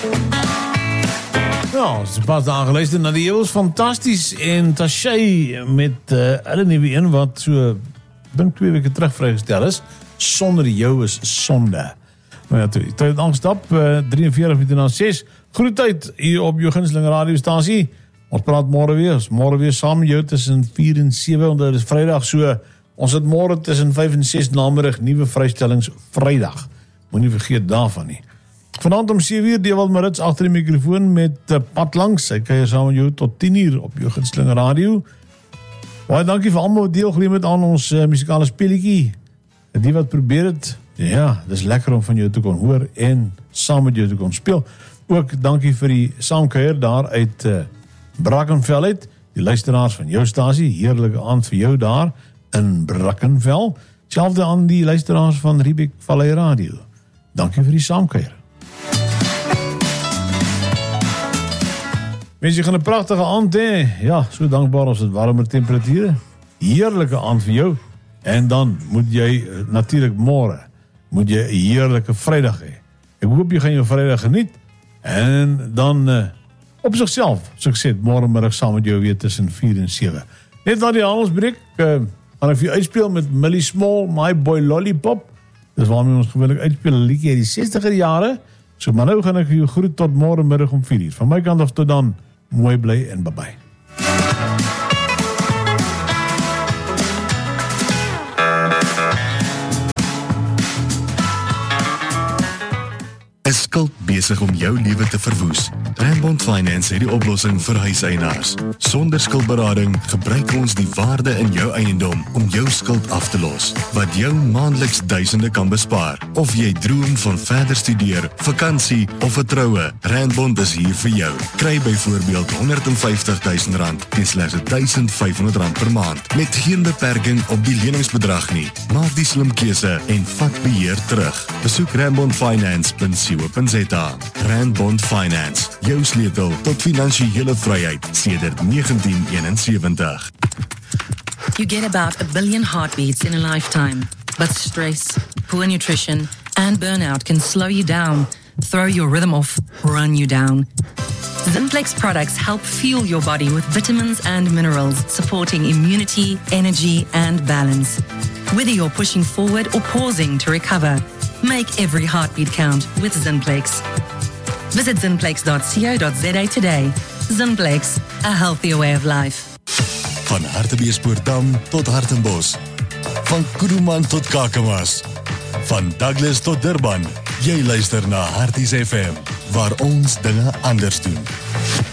Ja, ons is pas daar geluister na die eeuws fantasties en Tashay met hulle nuwe een wat so dink 2 weke terug vrygestel is. Sonder jou is sonde. Nou ja, tyd aangestap 43 minute na 6. Groet tyd hier op jou gunsteling radiostasie. Ons praat môre weer saam met jou tussen 4 en 7, want dit is Vrydag, so ons het môre tussen 5 en 6 namiddag nuwe vrystellings Vrydag. Moenie vergeet daarvan nie. Vanaand om 7 uur, Dewald Marits agter die mikrofoon met Pad Langs. Hy kuier saam met jou tot 10 uur op jou gunsteling radio. Baie dankie vir almal wat deelgeneem het aan ons musikale speletjie. Die wat probeer het, ja, dis lekker om van jou te kon hoor en saam met jou te kon speel. Ook dankie vir die saamkuier daar uit Brackenfell uit, die luisteraars van jou stasie, heerlike aand vir jou daar in Brackenfell. Selfde aan die luisteraars van Riebeek Vallei Radio. Dankie vir die saamkuier. Mense, jy gaan 'n pragtige aand hê. Ja, so dankbaar ons het warmer temperature. Heerlike aand vir jou. En dan moet jy natuurlik môre moet jy 'n heerlike Vrydag hê. Ek hoop jy gaan jou Vrydag geniet. En dan op sigself, soos ek sê, môre middag saam met jou weer tussen 4 en 7. Net na die handelsbreek, gaan ek vir jou uitspeel met Millie Small, My Boy Lollipop. Dis waarmee ons gewoonlik uitspeel 'n liedjie uit die 60er jare. So maar nou gaan ek jou groet tot môre middag om 4 uur. Van my kant af tot dan, mooi bly en bye-bye. Is skuld besig om jou lewe te verwoes? Randbond Finance het die oplossing vir huiseienaars. Sonder skuldberading gebruik ons die waarde in jou eiendom om jou skuld af te los, wat jou maandeliks duisende kan bespaar. Of jy droom van verder studeer, vakansie of 'n troue, Randbond is hier vir jou. Kry byvoorbeeld R150.000 teen slegs R1,500 per maand, met geen beperking op die leningsbedrag nie. Maak die slim keuse en vat beheer terug. Besoek randbondfinance.co.za. Randbond Finance, jou sleutel tot finansiële vryheid sedert 1971. You get about 1 billion heartbeats in a lifetime, but stress, poor nutrition, and burnout can slow you down, throw your rhythm off, run you down. Zinplex products help fuel your body with vitamins and minerals, supporting immunity, energy, and balance. Whether you're pushing forward or pausing to recover, make every heartbeat count with Zinplex. Visit zinplex.co.za today. Zinplex, a healthier way of life. Van Hartbeespoortdam tot Hartenbos. Van Kuruman tot Kakamas. Van Douglas tot Durban. Jy luister na Harties FM, waar ons dinge anders doen.